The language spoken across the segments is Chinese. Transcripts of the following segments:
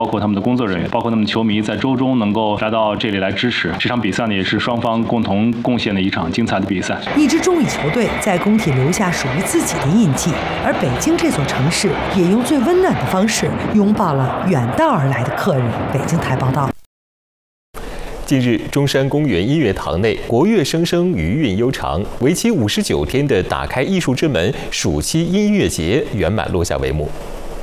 包括他们的工作人员，包括他们的球迷，在周中能够来到这里来支持这场比赛呢，也是双方共同贡献的一场精彩的比赛。 一支中乙球队在工体留下属于自己的印记，而北京这座城市也用最温暖的方式拥抱了远道而来的客人。北京台报道。 近日，中山公园音乐堂内国乐声声，余韵悠长，为期59天的打开艺术之门暑期音乐节圆满落下帷幕。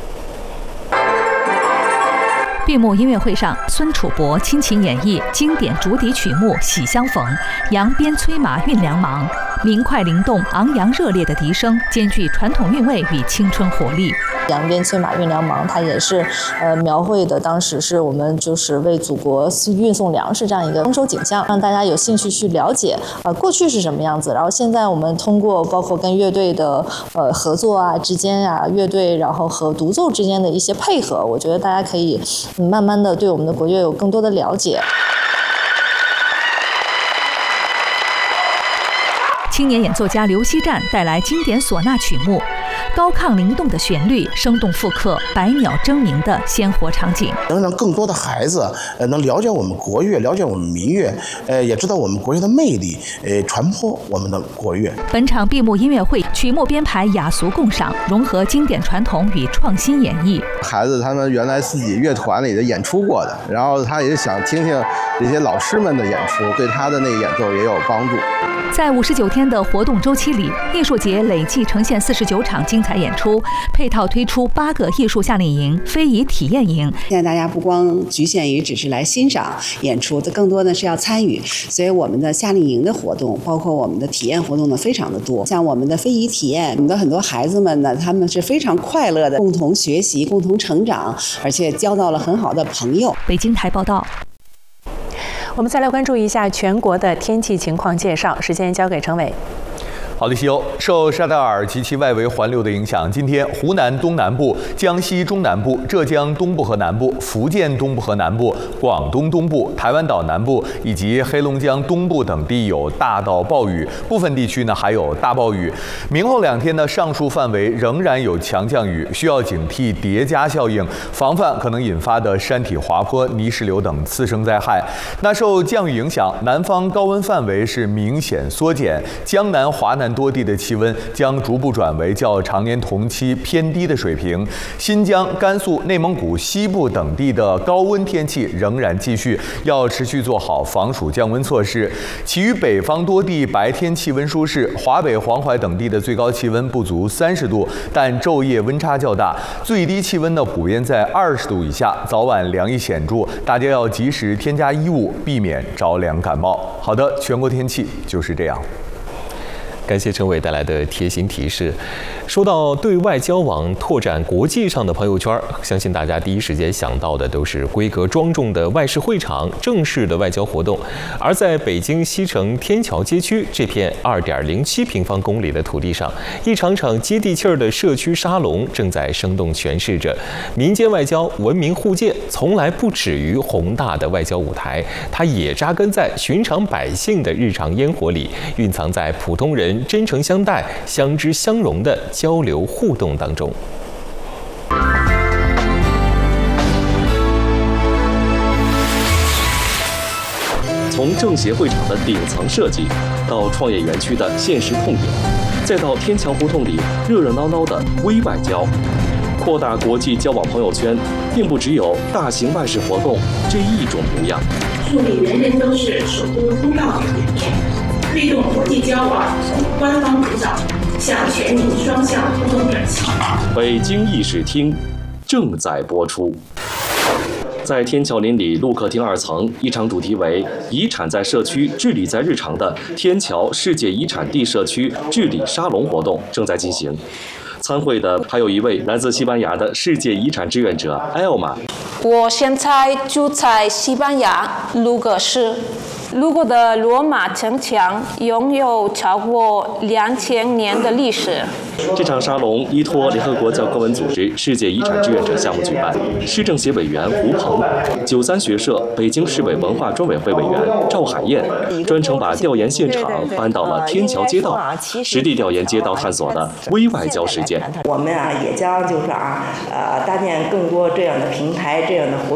闭幕音乐会上，孙楚博倾情演绎经典主题曲目《喜相逢》，扬鞭催马运良忙，明快灵动、昂扬热烈的笛声，兼具传统韵味与青春活力。 扬鞭催马运良忙，它也是描绘的当时是我们就是为祖国运送粮食这样一个丰收景象，让大家有兴趣去了解过去是什么样子，然后现在我们通过包括跟乐队的合作啊之间啊，乐队然后和独奏之间的一些配合，我觉得大家可以慢慢的对我们的国乐有更多的了解。 青年演奏家刘希战带来经典唢呐曲目，高亢灵动的旋律生动复刻百鸟争鸣的鲜活场景， 能让更多的孩子能了解我们国乐，了解我们民乐，也知道我们国乐的魅力，传播我们的国乐。 本场闭幕音乐会曲目编排雅俗共赏，融合经典传统与创新演绎。 孩子他们原来自己乐团里的演出过的，然后他也想听听这些老师们的演出，对他的那个演奏也有帮助。 在59天的活动周期里，艺术节累计呈现49场精彩演出，配套推出8个艺术夏令营、非遗体验营。 现在大家不光局限于只是来欣赏演出，更多的是要参与，所以我们的夏令营的活动，包括我们的体验活动呢，非常的多。像我们的非遗体验，我们的很多孩子们呢，他们是非常快乐的，共同学习、共同成长，而且交到了很好的朋友。 北京台报道。 我们再来关注一下全国的天气情况介绍，时间交给程伟。 好的，西欧受沙特尔及其外围环流的影响，今天湖南东南部、江西中南部、浙江东部和南部、福建东部和南部、广东东部、台湾岛南部以及黑龙江东部等地有大到暴雨，部分地区呢还有大暴雨。明后2天呢，上述范围仍然有强降雨，需要警惕叠加效应，防范可能引发的山体滑坡、泥石流等次生灾害。那受降雨影响，南方高温范围是明显缩减，江南、华南多地的气温将逐步转为较常年同期偏低的水平。新疆、甘肃、内蒙古西部等地的高温天气仍然继续，要持续做好防暑降温措施。其余北方多地白天气温舒适，华北、黄淮等地的最高气温不足30度，但昼夜温差较大，最低气温呢普遍在20度以下，早晚凉意显著，大家要及时添加衣物，避免着凉感冒。好的，全国天气就是这样。 感谢陈伟带来的贴心提示。说到对外交往、拓展国际上的朋友圈，相信大家第一时间想到的都是规格庄重的外事会场、正式的外交活动。而在北京西城天桥街区这片2.07平方公里的土地上，一场场接地气儿的社区沙龙正在生动诠释着民间外交文明互鉴从来不止于宏大的外交舞台，它也扎根在寻常百姓的日常烟火里，蕴藏在普通人真诚相待、相知相融的交流互动当中。 从政协会场的顶层设计，到创业园区的现实痛点，再到天桥胡同里热热闹闹的微外交，扩大国际交往朋友圈，并不只有大型外事活动这一种模样。 树立人人都是首都通道的理念，推动国际交往从官方主导向全民双向互动转型。 北京议事厅正在播出。在天桥邻里陆客厅2层，一场主题为“遗产在社区，治理在日常”的天桥世界遗产地社区治理沙龙活动正在进行。参会的还有一位来自西班牙的世界遗产志愿者艾奥玛。 我现在住在西班牙卢格市。卢格的罗马城墙拥有超过2000年的历史。 这场沙龙依托联合国教科文组织世界遗产志愿者项目举办，市政协委员胡鹏、93学社北京市委文化专委会委员赵海燕专程把调研现场搬到了天桥街道，实地调研街道探索的微外交实践。 我们也将搭建更多这样的平台，这样的活